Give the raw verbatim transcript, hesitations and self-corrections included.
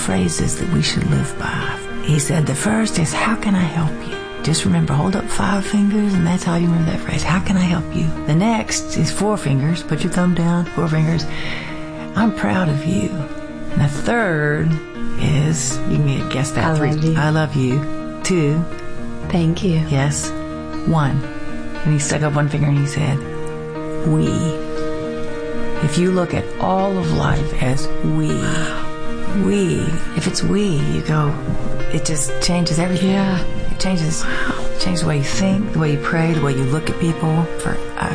phrases that we should live by. He said the first is, how can I help you? Just remember, hold up five fingers, and that's how you remember that phrase. How can I help you? The next is four fingers. Put your thumb down, four fingers. I'm proud of you. And the third is, you can guess that. I three. love you. I love you. Two. Thank you. Yes. One. And he stuck up one finger and he said, we. If you look at all of life as we, we, if it's we, you go, it just changes everything. Yeah. It changes, changes the way you think, the way you pray, the way you look at people. For uh,